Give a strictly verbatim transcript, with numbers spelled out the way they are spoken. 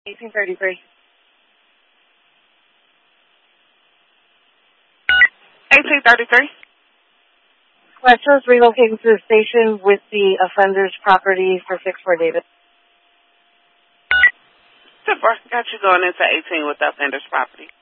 eighteen thirty-three. eighteen thirty-three. Questions relocating to the station with the offender's property for six four David. Super. Got you going into eighteen with the offender's property.